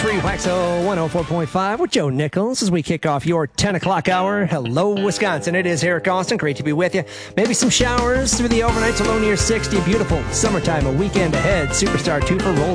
Country Waxo 104.5 with Joe Nichols as we kick off your 10 o'clock hour. Hello, Wisconsin. It is Eric Austin. Great to be with you. Maybe some showers through the overnights, a low near 60. Beautiful summertime, a weekend ahead. Superstar 2 for roll.